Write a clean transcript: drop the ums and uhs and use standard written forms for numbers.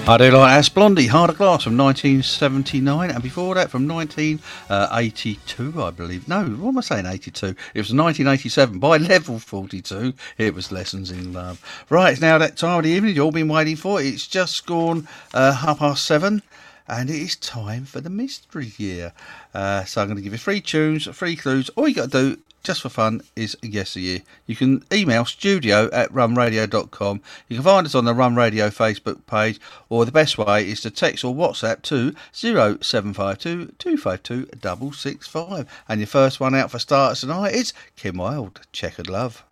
I do like As Blondie, Heart of Glass from 1979, and before that from 1982, I believe. No, what am I saying, 82? It was 1987. By Level 42, it was Lessons in Love. Right, it's now that time of the evening you've all been waiting for. It's just gone 7:30. And it is time for the mystery year. So I'm going to give you 3 tunes, 3 clues. All you got to do, just for fun, is guess a year. You can email studio@rumradio.com. You can find us on the Rum Radio Facebook page, or the best way is to text or WhatsApp to 0752 252 665. And your first one out for starters tonight is Kim Wilde, Checkered Love.